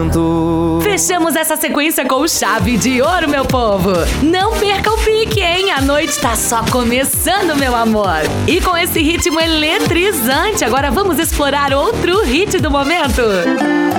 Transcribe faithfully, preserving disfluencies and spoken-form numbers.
momento. Fechamos essa sequência com chave de ouro, meu povo. Não perca o pique, hein? A noite tá só começando, meu amor. E com esse ritmo eletrizante, agora vamos explorar outro hit do momento.